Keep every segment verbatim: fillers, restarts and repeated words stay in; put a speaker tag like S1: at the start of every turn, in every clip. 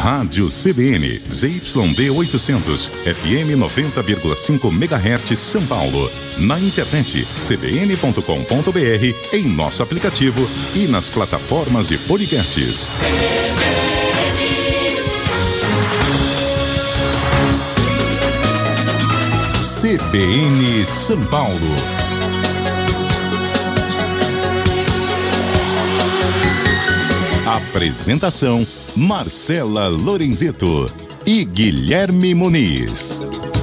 S1: Rádio C B N, Z Y D oitocentos, F M noventa vírgula cinco megahertz, São Paulo. Na internet, c b n ponto com ponto b r, em nosso aplicativo e nas plataformas de podcasts. C B N São Paulo. Apresentação: Marcela Lorenzeto e Guilherme Muniz.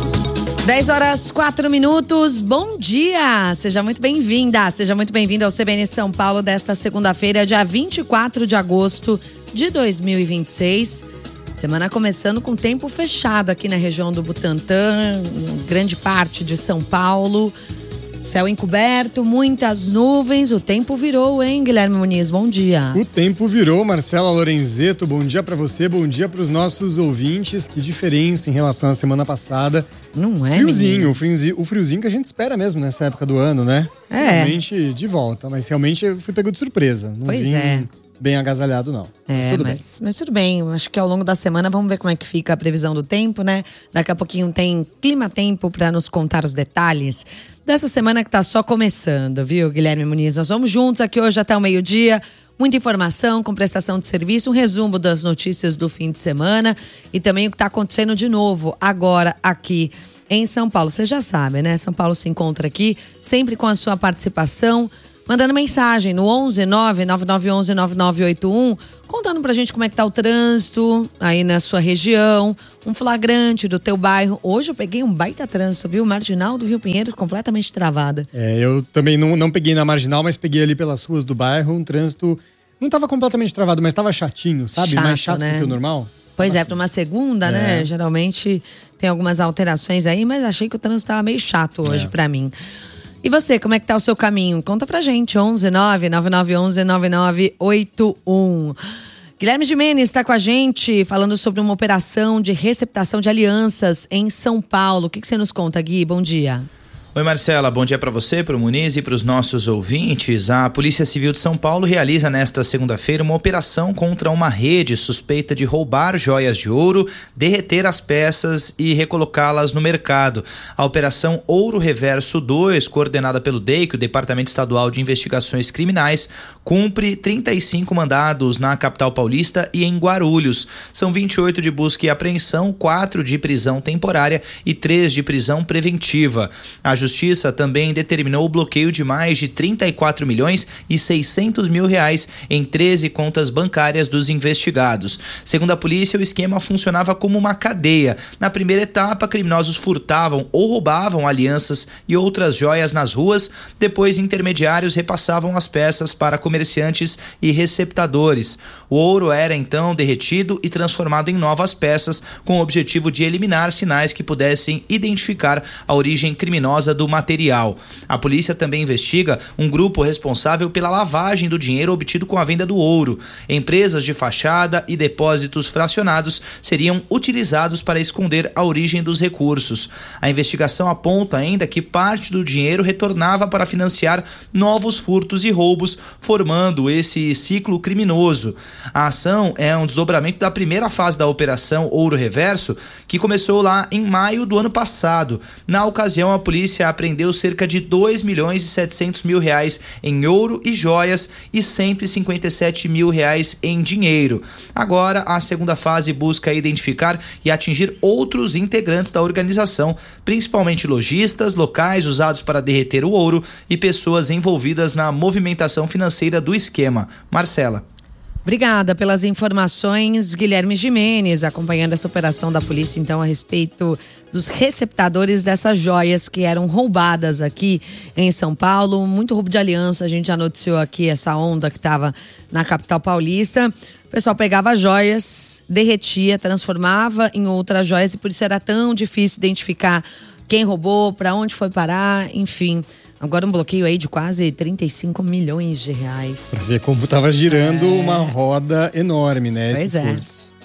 S2: dez horas, quatro minutos, bom dia! Seja muito bem-vinda, seja muito bem-vindo ao C B N São Paulo desta segunda-feira, dia vinte e quatro de agosto de dois mil e vinte e seis. Semana começando com tempo fechado aqui na região do Butantã, grande parte de São Paulo. Céu encoberto, muitas nuvens, o tempo virou, hein, Guilherme Muniz? Bom dia.
S3: O tempo virou, Marcela Lorenzeto, bom dia pra você, bom dia pros nossos ouvintes. Que diferença em relação à semana passada.
S2: Não é,
S3: Friozinho, o friozinho, o friozinho que a gente espera mesmo nessa época do ano, né?
S2: É.
S3: Realmente de volta, mas realmente eu fui pego de surpresa. Não
S2: Pois
S3: vim
S2: é.
S3: bem agasalhado, não.
S2: É,
S3: mas tudo
S2: mas, mas tudo bem. Acho que ao longo da semana vamos ver como é que fica a previsão do tempo, né? Daqui a pouquinho tem Clima-Tempo para nos contar os detalhes dessa semana que tá só começando, viu, Guilherme Muniz? Nós vamos juntos aqui hoje até o meio-dia. Muita informação com prestação de serviço, um resumo das notícias do fim de semana e também o que está acontecendo de novo agora aqui em São Paulo. Você já sabe, né? São Paulo se encontra aqui sempre com a sua participação, mandando mensagem no onze nove nove nove um um nove nove oito um, contando pra gente como é que tá o trânsito aí na sua região, um flagrante do teu bairro. Hoje eu peguei um baita trânsito, viu? Marginal do Rio Pinheiros completamente travada.
S3: É, eu também não, não peguei na Marginal, mas peguei ali pelas ruas do bairro, um trânsito não tava completamente travado, mas tava chatinho, sabe?
S2: Chato,
S3: Mais chato
S2: né?
S3: do que o normal.
S2: Pois
S3: Tava
S2: é,
S3: assim.
S2: para uma segunda,
S3: É.
S2: né? Geralmente tem algumas alterações aí, mas achei que o trânsito tava meio chato hoje
S3: É.
S2: pra mim. E você, como é que tá o seu caminho? Conta pra gente, onze nove nove nove um um nove nove oito um. Guilherme Gimenez está com a gente, falando sobre uma operação de receptação de alianças em São Paulo. O que, que você nos conta, Gui? Bom dia.
S4: Oi, Marcela, bom dia para você, para o Muniz e para os nossos ouvintes. A Polícia Civil de São Paulo realiza nesta segunda-feira uma operação contra uma rede suspeita de roubar joias de ouro, derreter as peças e recolocá-las no mercado. A Operação Ouro Reverso dois, coordenada pelo D E I C, o Departamento Estadual de Investigações Criminais, cumpre trinta e cinco mandados na capital paulista e em Guarulhos. São vinte e oito de busca e apreensão, quatro de prisão temporária e três de prisão preventiva. A Justiça também determinou o bloqueio de mais de trinta e quatro milhões e seiscentos mil reais em treze contas bancárias dos investigados. Segundo a polícia, o esquema funcionava como uma cadeia. Na primeira etapa, criminosos furtavam ou roubavam alianças e outras joias nas ruas. Depois, intermediários repassavam as peças para comerciantes e receptadores. O ouro era então derretido e transformado em novas peças, com o objetivo de eliminar sinais que pudessem identificar a origem criminosa do material. A polícia também investiga um grupo responsável pela lavagem do dinheiro obtido com a venda do ouro. Empresas de fachada e depósitos fracionados seriam utilizados para esconder a origem dos recursos. A investigação aponta ainda que parte do dinheiro retornava para financiar novos furtos e roubos, formando esse ciclo criminoso. A ação é um desdobramento da primeira fase da Operação Ouro Reverso, que começou lá em maio do ano passado. Na ocasião, a polícia apreendeu cerca de dois milhões e setecentos mil reais em ouro e joias e cento e cinquenta e sete mil reais em dinheiro. Agora, a segunda fase busca identificar e atingir outros integrantes da organização, principalmente lojistas, locais usados para derreter o ouro e pessoas envolvidas na movimentação financeira do esquema. Marcela.
S2: Obrigada pelas informações, Guilherme Gimenez, acompanhando essa operação da polícia, então, a respeito dos receptadores dessas joias que eram roubadas aqui em São Paulo. Muito roubo de aliança, a gente já noticiou aqui essa onda que estava na capital paulista. O pessoal pegava joias, derretia, transformava em outras joias e por isso era tão difícil identificar quem roubou, para onde foi parar, enfim. Agora um bloqueio aí de quase trinta e cinco milhões de reais.
S3: Pra ver como tava girando
S2: É.
S3: uma roda enorme, né?
S2: Pois
S3: Esses
S2: é.
S3: furtos.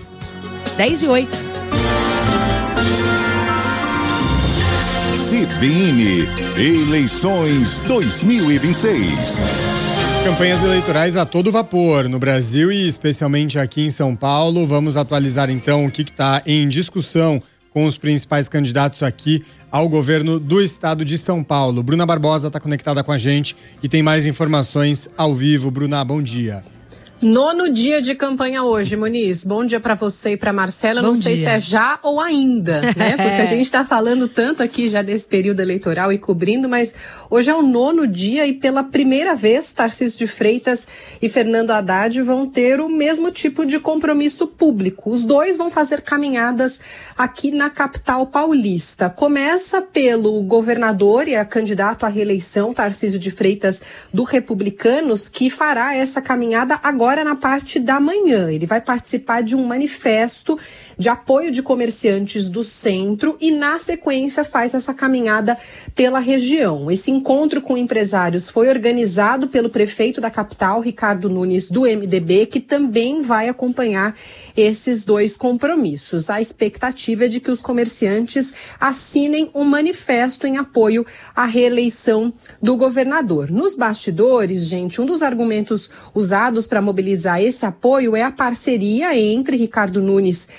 S2: dez e oito.
S1: C B N Eleições dois mil e vinte e seis.
S3: Campanhas eleitorais a todo vapor no Brasil e especialmente aqui em São Paulo. Vamos atualizar então o que está em discussão com os principais candidatos aqui ao governo do estado de São Paulo. Bruna Barbosa está conectada com a gente e tem mais informações ao vivo. Bruna, bom dia.
S5: Nono dia de campanha hoje, Muniz. Bom dia para você e para Marcela. Bom Não sei dia. se é já ou ainda, né? Porque a gente está falando tanto aqui já desse período eleitoral e cobrindo, mas hoje é o nono dia e pela primeira vez Tarcísio de Freitas e Fernando Haddad vão ter o mesmo tipo de compromisso público. Os dois vão fazer caminhadas aqui na capital paulista. Começa pelo governador e a candidato à reeleição, Tarcísio de Freitas, do Republicanos, que fará essa caminhada agora Agora na parte da manhã. Ele vai participar de um manifesto de apoio de comerciantes do centro e na sequência faz essa caminhada pela região. Esse encontro com empresários foi organizado pelo prefeito da capital, Ricardo Nunes, do M D B, que também vai acompanhar esses dois compromissos. A expectativa é de que os comerciantes assinem um manifesto em apoio à reeleição do governador. Nos bastidores, gente, um dos argumentos usados para mobilizar esse apoio é a parceria entre Ricardo Nunes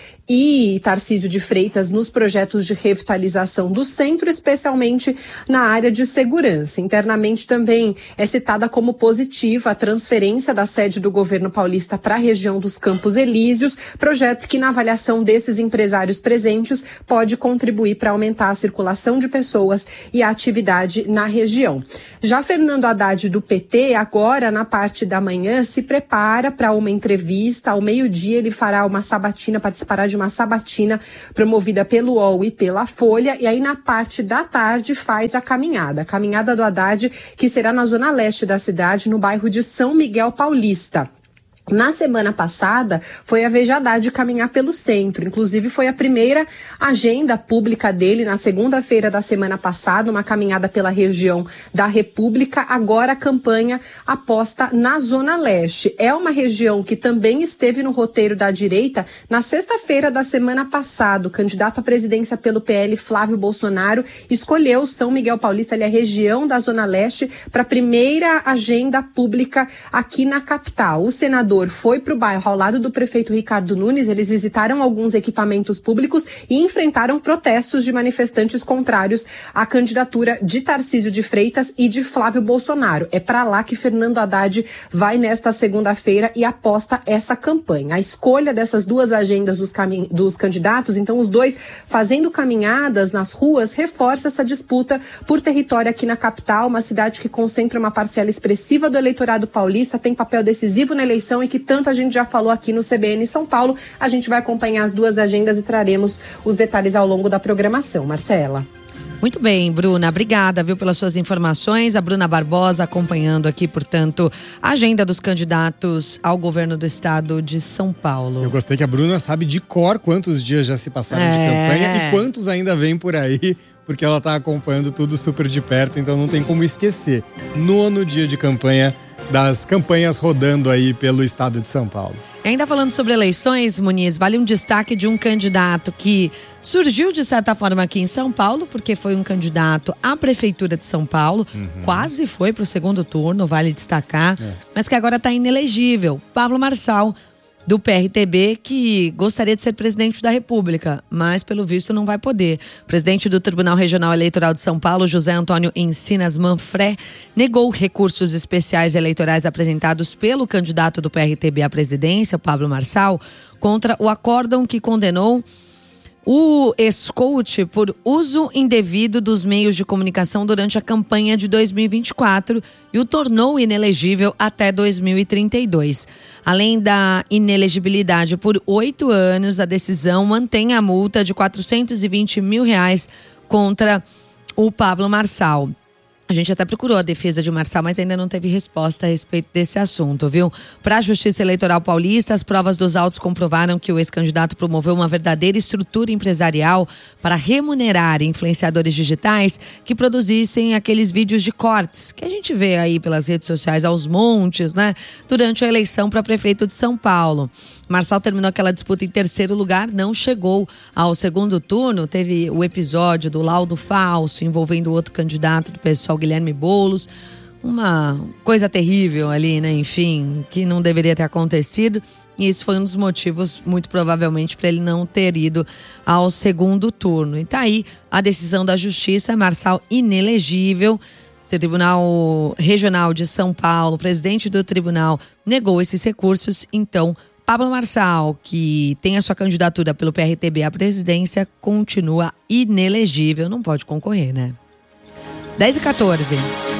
S5: e Tarcísio de Freitas nos projetos de revitalização do centro, especialmente na área de segurança. Internamente também é citada como positiva a transferência da sede do governo paulista para a região dos Campos Elíseos, projeto que, na avaliação desses empresários presentes, pode contribuir para aumentar a circulação de pessoas e a atividade na região. Já Fernando Haddad, do P T, agora na parte da manhã, se prepara para uma entrevista. Ao meio-dia ele fará uma sabatina, participará de uma sabatina promovida pelo U O L e pela Folha, e aí na parte da tarde faz a caminhada. A caminhada do Haddad, que será na zona leste da cidade, no bairro de São Miguel Paulista. Na semana passada, foi a vez de Haddad caminhar pelo centro. Inclusive, foi a primeira agenda pública dele na segunda-feira da semana passada, uma caminhada pela região da República. Agora, a campanha aposta na Zona Leste. É uma região que também esteve no roteiro da direita na sexta-feira da semana passada. O candidato à presidência pelo P L, Flávio Bolsonaro, escolheu São Miguel Paulista, ali a região da Zona Leste, para a primeira agenda pública aqui na capital. O senador foi para o bairro ao lado do prefeito Ricardo Nunes. Eles visitaram alguns equipamentos públicos e enfrentaram protestos de manifestantes contrários à candidatura de Tarcísio de Freitas e de Flávio Bolsonaro. É para lá que Fernando Haddad vai nesta segunda-feira e aposta essa campanha. A escolha dessas duas agendas dos, camin- dos candidatos, então os dois fazendo caminhadas nas ruas, reforça essa disputa por território aqui na capital, uma cidade que concentra uma parcela expressiva do eleitorado paulista, tem papel decisivo na eleição e que tanto a gente já falou aqui no C B N São Paulo. A gente vai acompanhar as duas agendas e traremos os detalhes ao longo da programação. Marcela.
S2: Muito bem, Bruna, obrigada, viu, pelas suas informações. A Bruna Barbosa acompanhando aqui, portanto, a agenda dos candidatos ao governo do estado de São Paulo.
S3: Eu gostei que a Bruna sabe de cor quantos dias já se passaram é. de campanha e quantos ainda vêm por aí, porque ela está acompanhando tudo super de perto, então não tem como esquecer. Nono dia de campanha, das campanhas rodando aí pelo estado de São Paulo.
S2: Ainda falando sobre eleições, Muniz, vale um destaque de um candidato que surgiu de certa forma aqui em São Paulo, porque foi um candidato à prefeitura de São Paulo, uhum. quase foi para o segundo turno, vale destacar, é. mas que agora está inelegível. Pablo Marçal, do P R T B, que gostaria de ser presidente da República, mas pelo visto não vai poder. O presidente do Tribunal Regional Eleitoral de São Paulo, José Antônio Encinas Manfré, negou recursos especiais eleitorais apresentados pelo candidato do P R T B à presidência, Pablo Marçal, contra o acórdão que condenou o ex-coach por uso indevido dos meios de comunicação durante a campanha de dois mil e vinte e quatro e o tornou inelegível até dois mil e trinta e dois. Além da inelegibilidade por oito anos, a decisão mantém a multa de quatrocentos e vinte mil reais contra o Pablo Marçal. A gente até procurou a defesa de Marçal, mas ainda não teve resposta a respeito desse assunto, viu? Para a Justiça Eleitoral Paulista, as provas dos autos comprovaram que o ex-candidato promoveu uma verdadeira estrutura empresarial para remunerar influenciadores digitais que produzissem aqueles vídeos de cortes que a gente vê aí pelas redes sociais aos montes, né? Durante a eleição para prefeito de São Paulo. Marçal terminou aquela disputa em terceiro lugar, não chegou ao segundo turno. Teve o episódio do laudo falso envolvendo outro candidato do pessoal, Guilherme Boulos. uma coisa terrível ali, né? Enfim, que não deveria ter acontecido. E isso foi um dos motivos, muito provavelmente, para ele não ter ido ao segundo turno. E tá aí a decisão da Justiça, Marçal inelegível. Tribunal Regional de São Paulo, o presidente do tribunal negou esses recursos. Então, Pablo Marçal, que tem a sua candidatura pelo P R T B à presidência, continua inelegível, não pode concorrer, né? dez e quatorze.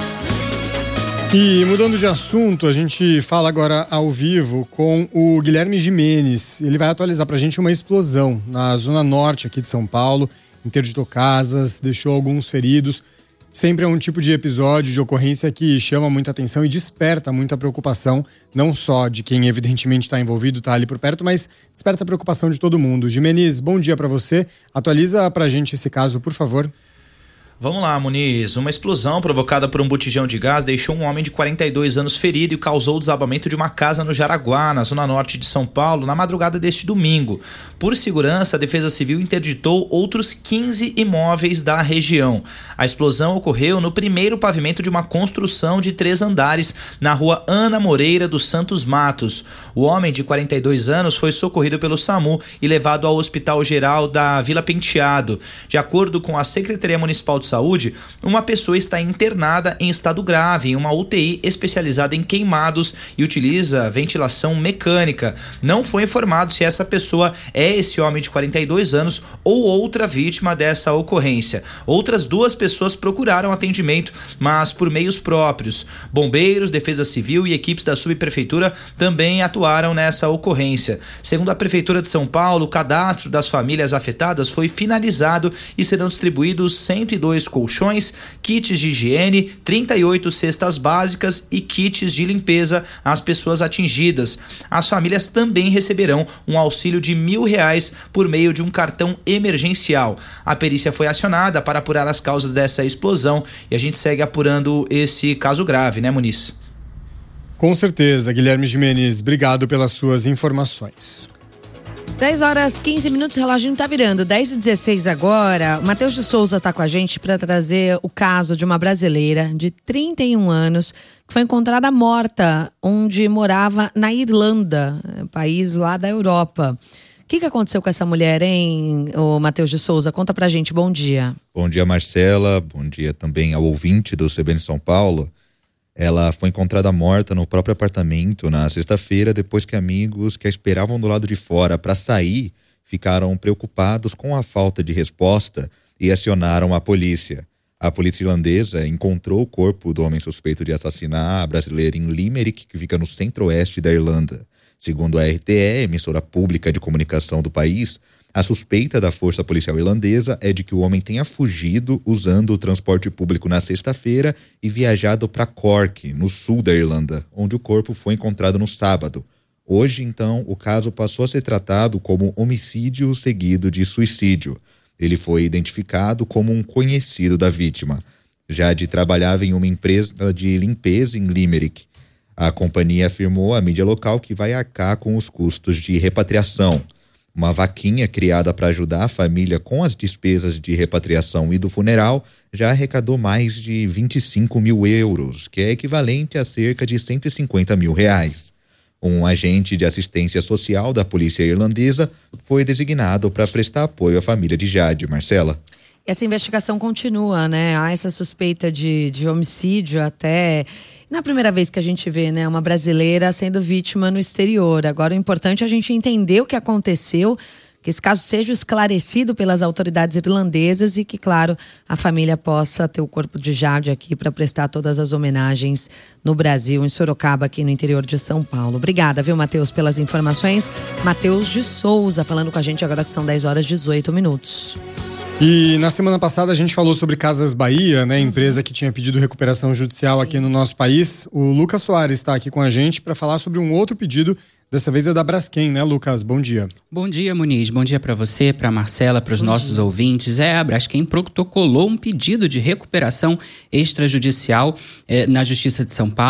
S3: E mudando de assunto, a gente fala agora ao vivo com o Guilherme Gimenez. Ele vai atualizar pra gente uma explosão na zona norte aqui de São Paulo, interditou casas, deixou alguns feridos. Sempre é um tipo de episódio, de ocorrência que chama muita atenção e desperta muita preocupação, não só de quem evidentemente está envolvido, está ali por perto, mas desperta a preocupação de todo mundo. Gimenez, bom dia para você. Atualiza pra gente esse caso, por favor.
S4: Vamos lá, Muniz. Uma explosão provocada por um botijão de gás deixou um homem de quarenta e dois anos ferido e causou o desabamento de uma casa no Jaraguá, na zona norte de São Paulo, na madrugada deste domingo. Por segurança, a Defesa Civil interditou outros quinze imóveis da região. A explosão ocorreu no primeiro pavimento de uma construção de três andares na rua Ana Moreira dos Santos Matos. O homem de quarenta e dois anos foi socorrido pelo SAMU e levado ao Hospital Geral da Vila Penteado. De acordo com a Secretaria Municipal de Saúde, uma pessoa está internada em estado grave em uma U T I especializada em queimados e utiliza ventilação mecânica. Não foi informado se essa pessoa é esse homem de quarenta e dois anos ou outra vítima dessa ocorrência. Outras duas pessoas procuraram atendimento, mas por meios próprios. Bombeiros, Defesa Civil e equipes da subprefeitura também atuaram nessa ocorrência. Segundo a Prefeitura de São Paulo, o cadastro das famílias afetadas foi finalizado e serão distribuídos cento e dois colchões, kits de higiene, trinta e oito cestas básicas e kits de limpeza às pessoas atingidas. As famílias também receberão um auxílio de mil reais por meio de um cartão emergencial. A perícia foi acionada para apurar as causas dessa explosão e a gente segue apurando esse caso grave, né, Muniz?
S3: Com certeza, Guilherme Gimenez, obrigado pelas suas informações.
S2: dez horas, quinze minutos, o relógio tá virando. dez e dezesseis agora. O Matheus de Souza tá com a gente para trazer o caso de uma brasileira de trinta e um anos que foi encontrada morta onde morava na Irlanda, país lá da Europa. O que, que aconteceu com essa mulher, hein, o Matheus de Souza? Conta pra gente, bom dia.
S6: Bom dia, Marcela. Bom dia também ao ouvinte do C B N São Paulo. Ela foi encontrada morta no próprio apartamento na sexta-feira, depois que amigos que a esperavam do lado de fora para sair ficaram preocupados com a falta de resposta e acionaram a polícia. A polícia irlandesa encontrou o corpo do homem suspeito de assassinar a brasileira em Limerick, que fica no centro-oeste da Irlanda. Segundo a R T E, emissora pública de comunicação do país, a suspeita da força policial irlandesa é de que o homem tenha fugido usando o transporte público na sexta-feira e viajado para Cork, no sul da Irlanda, onde o corpo foi encontrado no sábado. Hoje, então, o caso passou a ser tratado como homicídio seguido de suicídio. Ele foi identificado como um conhecido da vítima. Jade trabalhava em uma empresa de limpeza em Limerick. A companhia afirmou à mídia local que vai arcar com os custos de repatriação. Uma vaquinha criada para ajudar a família com as despesas de repatriação e do funeral já arrecadou mais de vinte e cinco mil euros, que é equivalente a cerca de cento e cinquenta mil reais. Um agente de assistência social da polícia irlandesa foi designado para prestar apoio à família de Jade. Marcela?
S2: Essa investigação continua, né? Há essa suspeita de, de homicídio até... Não é a primeira vez que a gente vê, né, uma brasileira sendo vítima no exterior. Agora, o importante é a gente entender o que aconteceu, que esse caso seja esclarecido pelas autoridades irlandesas e que, claro, a família possa ter o corpo de Jade aqui para prestar todas as homenagens no Brasil, em Sorocaba, aqui no interior de São Paulo. Obrigada, viu, Matheus, pelas informações. Matheus de Souza falando com a gente agora que são dez horas e dezoito minutos.
S3: E na semana passada a gente falou sobre Casas Bahia, né, empresa que tinha pedido recuperação judicial Sim. aqui no nosso país. O Lucas Soares está aqui com a gente para falar sobre um outro pedido. Dessa vez é da Braskem, né, Lucas? Bom dia.
S7: Bom dia, Muniz. Bom dia para você, para Marcela, para os nossos dia. ouvintes. É, a Braskem protocolou um pedido de recuperação extrajudicial eh, na Justiça de São Paulo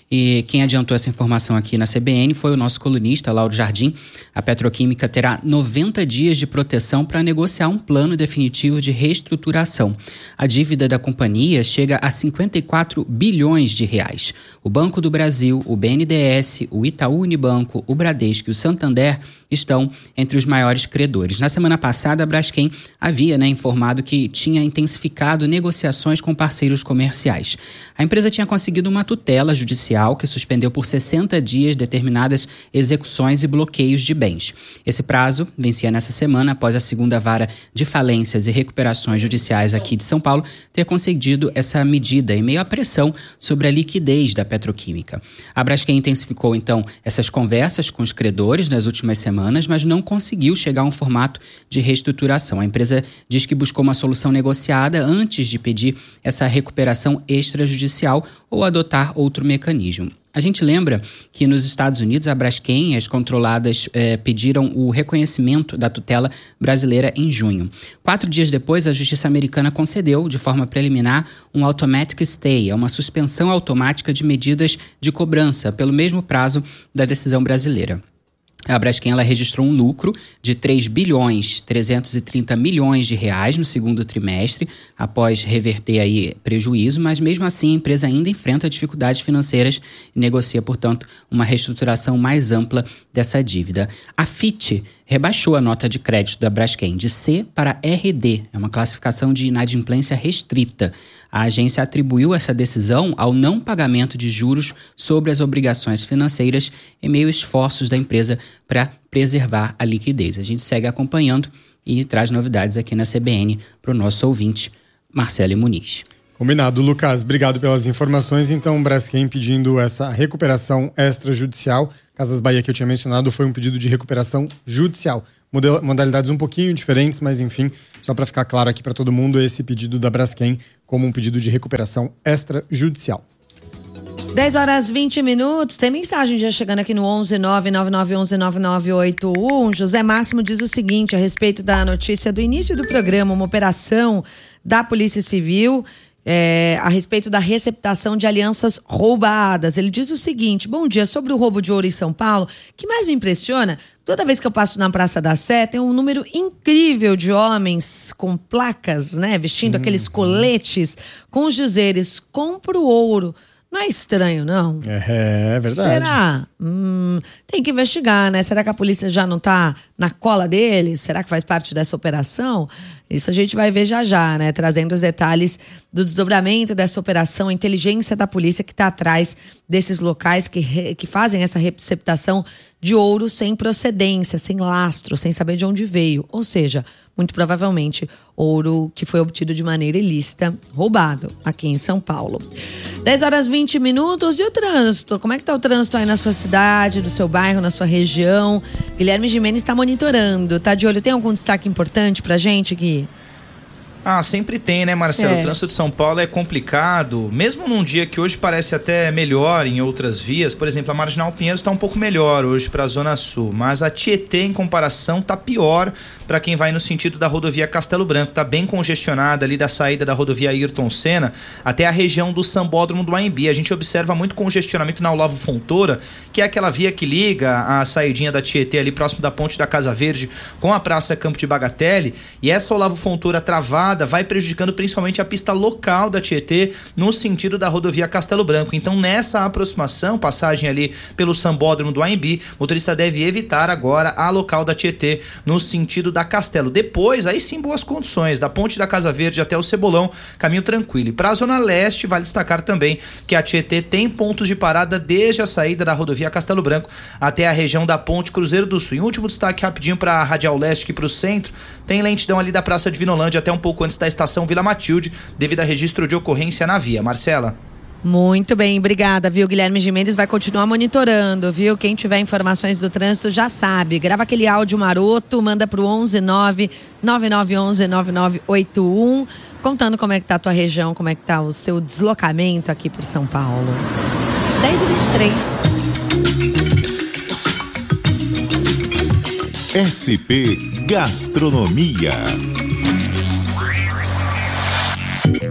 S7: E quem adiantou essa informação aqui na C B N foi o nosso colunista, Lauro Jardim. A Petroquímica terá noventa dias de proteção para negociar um plano definitivo de reestruturação. A dívida da companhia chega a cinquenta e quatro bilhões de reais. O Banco do Brasil, o B N D E S, o Itaú Unibanco, o Bradesco e o Santander estão entre os maiores credores. Na semana passada, a Braskem havia né, informado que tinha intensificado negociações com parceiros comerciais. A empresa tinha conseguido uma tutela judicial que suspendeu por sessenta dias determinadas execuções e bloqueios de bens. Esse prazo vencia nessa semana após a segunda vara de falências e recuperações judiciais aqui de São Paulo ter concedido essa medida em meio à pressão sobre a liquidez da petroquímica. A Braskem intensificou então essas conversas com os credores nas últimas semanas, mas não conseguiu chegar a um formato de reestruturação. A empresa diz que buscou uma solução negociada antes de pedir essa recuperação extrajudicial ou adotar outro mecanismo. A gente lembra que nos Estados Unidos a Braskem e as controladas eh, pediram o reconhecimento da tutela brasileira em junho. Quatro dias depois, a Justiça americana concedeu, de forma preliminar, um automatic stay, é uma suspensão automática de medidas de cobrança pelo mesmo prazo da decisão brasileira. A Braskem ela registrou um lucro de três bilhões trezentos e trinta milhões de reais no segundo trimestre, após reverter aí prejuízo, mas mesmo assim a empresa ainda enfrenta dificuldades financeiras e negocia, portanto, uma reestruturação mais ampla dessa dívida. A Fitch rebaixou a nota de crédito da Braskem de C para R D, é uma classificação de inadimplência restrita. A agência atribuiu essa decisão ao não pagamento de juros sobre as obrigações financeiras em meio a esforços da empresa para preservar a liquidez. A gente segue acompanhando e traz novidades aqui na C B N para o nosso ouvinte, Marcelo Muniz.
S3: Combinado, Lucas. Obrigado pelas informações. Então, Braskem pedindo essa recuperação extrajudicial. Casas Bahia, que eu tinha mencionado, foi um pedido de recuperação judicial. Modalidades um pouquinho diferentes, mas enfim, só para ficar claro aqui para todo mundo, esse pedido da Braskem como um pedido de recuperação extrajudicial.
S2: dez horas e vinte minutos, tem mensagem já chegando aqui no onze nove nove nove um um nove nove oito um. José Máximo diz o seguinte, a respeito da notícia do início do programa, uma operação da Polícia Civil, É, a respeito da receptação de alianças roubadas. Ele diz o seguinte, bom dia, sobre o roubo de ouro em São Paulo, o que mais me impressiona, toda vez que eu passo na Praça da Sé, tem um número incrível de homens com placas, né, vestindo hum, aqueles coletes com os dizeres, compro ouro. Não é estranho, não?
S3: É, é verdade.
S2: Será? Hum, tem que investigar, né? Será que a polícia já não tá na cola deles? Será que faz parte dessa operação? Isso a gente vai ver já já, né? Trazendo os detalhes do desdobramento dessa operação, a inteligência da polícia que está atrás desses locais que, re, que fazem essa receptação de ouro sem procedência, sem lastro, sem saber de onde veio. Ou seja, muito provavelmente ouro que foi obtido de maneira ilícita, roubado aqui em São Paulo. dez horas e vinte minutos. E o trânsito? Como é que tá o trânsito aí na sua cidade, no seu bairro, na sua região? Guilherme Gimenez está monitorando, tá de olho. Tem algum destaque importante pra gente aqui?
S4: Ah, sempre tem, né, Marcelo?
S2: É.
S4: O trânsito de São Paulo é complicado, mesmo num dia que hoje parece até melhor em outras vias. Por exemplo, a Marginal Pinheiros está um pouco melhor hoje para a Zona Sul, mas a Tietê, em comparação, tá pior para quem vai no sentido da rodovia Castelo Branco. Tá bem congestionada ali da saída da rodovia Ayrton Senna até a região do Sambódromo do Anhembi. A gente observa muito congestionamento na Olavo Fontoura, que é aquela via que liga a saidinha da Tietê ali próximo da Ponte da Casa Verde com a Praça Campo de Bagatelle, e essa Olavo Fontoura travada vai prejudicando principalmente a pista local da Tietê no sentido da rodovia Castelo Branco. Então, nessa aproximação, passagem ali pelo Sambódromo do Anhembi, o motorista deve evitar agora a local da Tietê no sentido da Castelo. Depois, aí sim, boas condições, da Ponte da Casa Verde até o Cebolão, caminho tranquilo. E para a Zona Leste, vale destacar também que a Tietê tem pontos de parada desde a saída da rodovia Castelo Branco até a região da Ponte Cruzeiro do Sul. E um último destaque rapidinho para a Radial Leste, que para o centro, tem lentidão ali da Praça de Vinolândia até um pouco antes da estação Vila Matilde, devido a registro de ocorrência na via. Marcela?
S2: Muito bem, obrigada, viu? Guilherme Gimenez vai continuar monitorando, viu? Quem tiver informações do trânsito já sabe. Grava aquele áudio maroto, manda pro onze nove nove nove um um nove nove oito um, contando como é que tá a tua região, como é que tá o seu deslocamento aqui por São Paulo. dez e vinte e três.
S1: S P Gastronomia.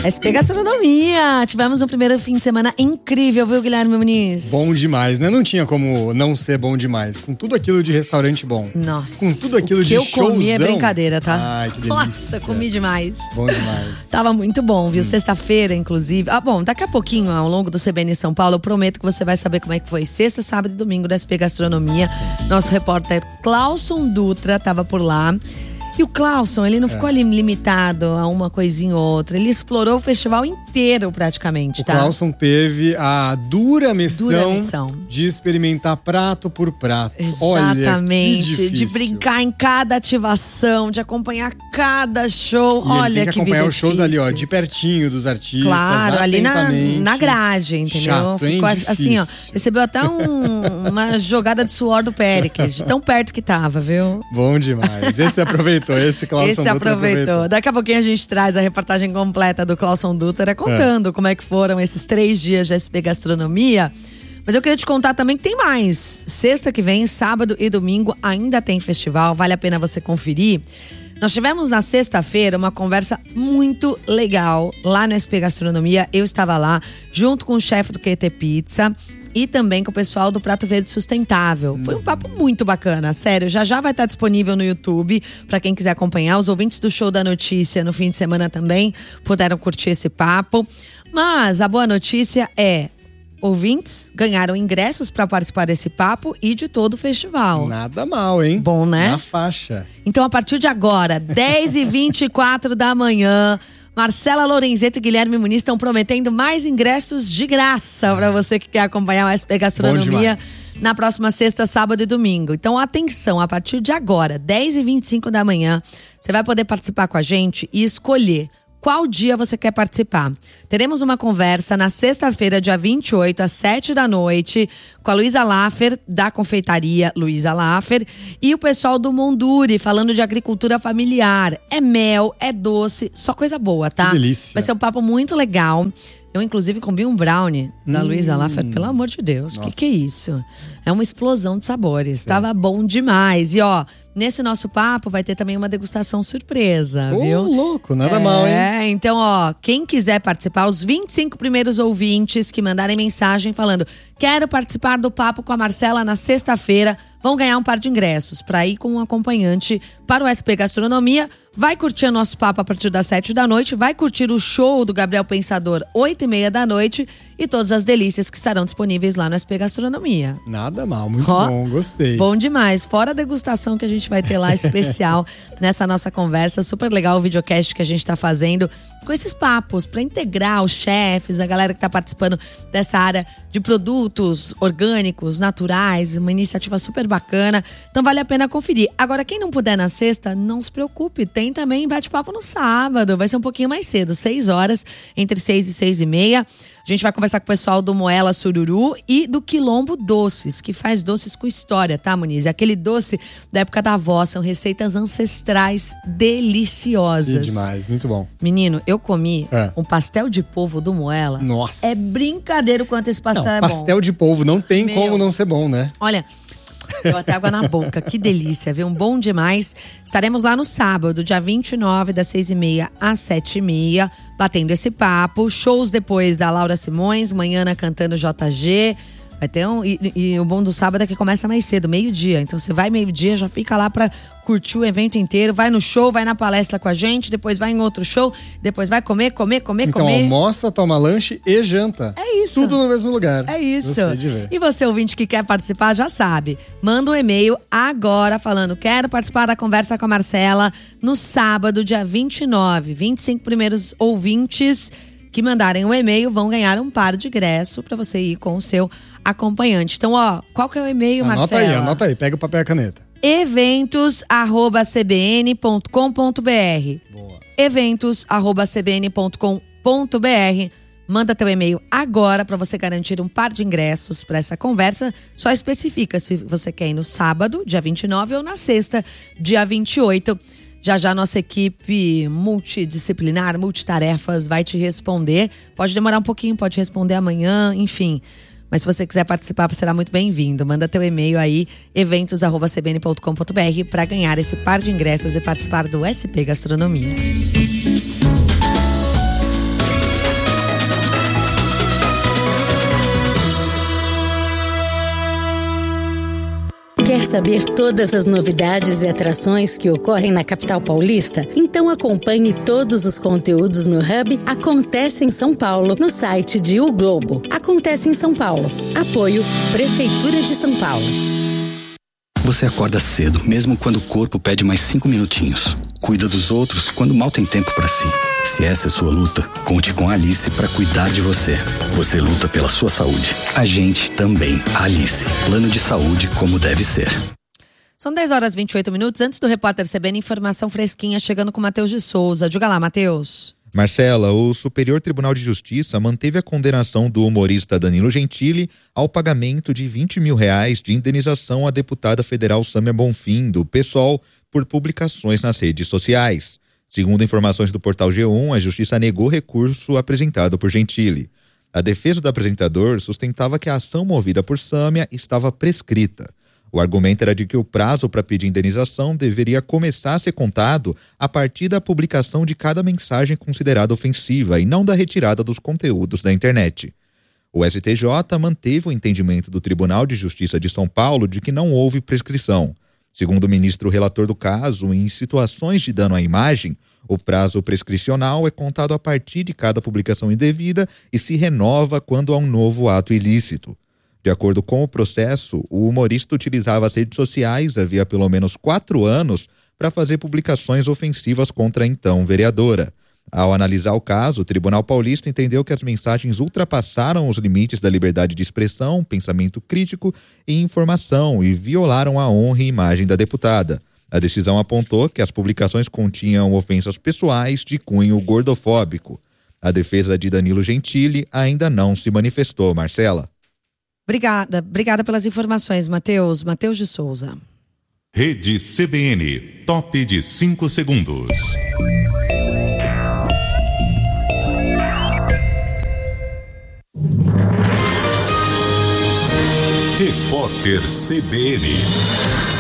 S2: S P Gastronomia. Tivemos um primeiro fim de semana incrível, viu, Guilherme Muniz?
S3: Bom demais, né? Não tinha como não ser bom demais. Com tudo aquilo de restaurante bom.
S2: Nossa.
S3: Com tudo aquilo
S2: o que
S3: de
S2: eu
S3: showzão.
S2: comi é brincadeira, tá?
S3: Ai, que delícia.
S2: Nossa, comi demais.
S3: Bom demais.
S2: Tava muito bom, viu? Hum. Sexta-feira, inclusive. Ah, bom, daqui a pouquinho, ao longo do C B N São Paulo, eu prometo que você vai saber como é que foi sexta, sábado e domingo da S P Gastronomia. Sim. Nosso repórter Clauson Dutra tava por lá. E o Clauson, ele não ficou é. ali limitado a uma coisinha ou outra. Ele explorou o festival inteiro, praticamente,
S3: o
S2: tá?
S3: O Clauson teve a dura missão, dura missão de experimentar prato por prato.
S2: Exatamente.
S3: Olha, que
S2: de brincar em cada ativação, de acompanhar cada show.
S3: E
S2: Olha
S3: ele tem que
S2: que
S3: acompanhar
S2: vida
S3: os shows
S2: difícil.
S3: ali, ó, de pertinho dos artistas.
S2: Claro, ali na, na grade, entendeu?
S3: Chato, hein?
S2: Ficou assim, ó. Recebeu até um, uma jogada de suor do Péricles, de tão perto que tava, viu?
S3: Bom demais. Esse aproveitou. Esse Clauson
S2: Esse
S3: Dutra
S2: aproveitou.
S3: aproveitou.
S2: Daqui a pouquinho a gente traz a reportagem completa do Clauson Dutra contando é. como é que foram esses três dias de S P Gastronomia. Mas eu queria te contar também que tem mais. Sexta que vem, sábado e domingo ainda tem festival. Vale a pena você conferir. Nós tivemos na sexta-feira uma conversa muito legal lá no S P Gastronomia. Eu estava lá junto com o chefe do Q T Pizza e também com o pessoal do Prato Verde Sustentável. Foi um papo muito bacana, sério. Já já vai estar disponível no YouTube para quem quiser acompanhar. Os ouvintes do Show da Notícia no fim de semana também puderam curtir esse papo. Mas a boa notícia é: ouvintes ganharam ingressos para participar desse papo e de todo o festival.
S3: Nada mal, hein?
S2: Bom, né?
S3: Na faixa.
S2: Então, a partir de agora, dez e vinte e quatro da manhã, Marcela Lorenzeto e Guilherme Muniz estão prometendo mais ingressos de graça para você que quer acompanhar o S P Gastronomia na próxima sexta, sábado e domingo. Então, atenção, a partir de agora, dez e vinte e cinco da manhã, você vai poder participar com a gente e escolher qual dia você quer participar. Teremos uma conversa na sexta-feira, dia vinte e oito, às sete da noite, com a Luísa Laffer, da confeitaria Luísa Laffer, e o pessoal do Monduri, falando de agricultura familiar. É mel, é doce, só coisa boa, tá?
S3: Que delícia.
S2: Vai ser um papo muito legal. Eu, inclusive, comi um brownie da hum, Luísa Laffer, pelo amor de Deus. O que, que é isso? É uma explosão de sabores. É. Tava bom demais. E, ó, nesse nosso papo vai ter também uma degustação surpresa,
S3: oh,
S2: viu?
S3: Louco, nada
S2: é,
S3: mal, hein?
S2: É, então, ó, quem quiser participar, os vinte e cinco primeiros ouvintes que mandarem mensagem falando: quero participar do papo com a Marcela na sexta-feira, vão ganhar um par de ingressos para ir com um acompanhante para o S P Gastronomia. Vai curtir o nosso papo a partir das sete da noite, vai curtir o show do Gabriel Pensador oito e meia da noite e todas as delícias que estarão disponíveis lá no S P Gastronomia.
S3: Nada mal, muito
S2: oh,
S3: bom, gostei.
S2: Bom demais, fora a degustação que a gente vai ter lá especial nessa nossa conversa. Super legal o videocast que a gente está fazendo com esses papos para integrar os chefes, a galera que está participando dessa área de produtos orgânicos, naturais, uma iniciativa super bacana. Então vale a pena conferir. Agora, quem não puder na sexta, não se preocupe, tem também bate-papo no sábado, vai ser um pouquinho mais cedo, seis horas, entre seis e seis e meia. A gente vai conversar com o pessoal do Moela Sururu e do Quilombo Doces, que faz doces com história, tá, Muniz? É aquele doce da época da avó, são receitas ancestrais deliciosas.
S3: Que demais, muito bom.
S2: Menino, eu comi
S3: é.
S2: um pastel de polvo do Moela.
S3: Nossa!
S2: É brincadeira o quanto esse pastel
S3: não,
S2: é bom.
S3: Pastel de polvo não tem
S2: Meu.
S3: como não ser bom, né?
S2: Olha, deu até água na boca, que delícia, viu? Um bom demais. Estaremos lá no sábado, dia vinte e nove, das seis e meia às sete e meia, batendo esse papo. Shows depois da Laura Simões, Manhã cantando J G. Vai ter um. E, e o bom do sábado é que começa mais cedo, meio-dia. Então você vai meio-dia, já fica lá pra curtir o evento inteiro. Vai no show, vai na palestra com a gente, depois vai em outro show, depois vai comer, comer, comer,
S3: então,
S2: comer.
S3: Então almoça, toma lanche e janta.
S2: É isso.
S3: Tudo no mesmo lugar.
S2: É isso.
S3: Gostei de ver.
S2: E você, ouvinte que quer participar, já sabe. Manda um e-mail agora falando: quero participar da conversa com a Marcela no sábado, dia vinte e nove. vinte e cinco primeiros ouvintes que mandarem um e-mail vão ganhar um par de ingresso para você ir com o seu acompanhante. Então, ó, qual que é o e-mail, Marcela?
S3: Anota aí, anota aí. Pega o papel e a caneta.
S2: eventos arroba c b n ponto com ponto b r.
S3: Boa.
S2: eventos arroba c b n ponto com ponto b r. Manda teu e-mail agora para você garantir um par de ingressos para essa conversa. Só especifica se você quer ir no sábado, dia vinte e nove, ou na sexta, dia vinte e oito. Já já nossa equipe multidisciplinar, multitarefas vai te responder. Pode demorar um pouquinho, pode responder amanhã, enfim. Mas se você quiser participar, será muito bem-vindo. Manda teu e-mail aí, eventos arroba c b n ponto com ponto b r, para ganhar esse par de ingressos e participar do S P Gastronomia.
S8: saber todas as novidades e atrações que ocorrem na capital paulista? Então acompanhe todos os conteúdos no Hub Acontece em São Paulo, no site de O Globo. Acontece em São Paulo. Apoio Prefeitura de São Paulo.
S9: Você acorda cedo, mesmo quando o corpo pede mais cinco minutinhos. Cuida dos outros quando mal tem tempo para si. Se essa é sua luta, conte com a Alice para cuidar de você. Você luta pela sua saúde. A gente também. A Alice. Plano de saúde como deve ser.
S2: São dez horas e vinte e oito minutos. Antes do repórter C B N, informação fresquinha chegando com o Matheus de Souza. Diga lá, Matheus.
S6: Marcela, o Superior Tribunal de Justiça manteve a condenação do humorista Danilo Gentili ao pagamento de vinte mil reais de indenização à deputada federal Sâmia Bonfim, do PSOL, por publicações nas redes sociais. Segundo informações do portal G um, a Justiça negou recurso apresentado por Gentili. A defesa do apresentador sustentava que a ação movida por Sâmia estava prescrita. O argumento era de que o prazo para pedir indenização deveria começar a ser contado a partir da publicação de cada mensagem considerada ofensiva e não da retirada dos conteúdos da internet. O S T J manteve o entendimento do Tribunal de Justiça de São Paulo de que não houve prescrição. Segundo o ministro relator do caso, em situações de dano à imagem, o prazo prescricional é contado a partir de cada publicação indevida e se renova quando há um novo ato ilícito. De acordo com o processo, o humorista utilizava as redes sociais havia pelo menos quatro anos para fazer publicações ofensivas contra a então vereadora. Ao analisar o caso, o Tribunal Paulista entendeu que as mensagens ultrapassaram os limites da liberdade de expressão, pensamento crítico e informação e violaram a honra e imagem da deputada. A decisão apontou que as publicações continham ofensas pessoais de cunho gordofóbico. A defesa de Danilo Gentili ainda não se manifestou, Marcela.
S2: Obrigada, obrigada pelas informações, Matheus. Matheus de Souza.
S1: Rede C B N, top de cinco segundos. Repórter C B N.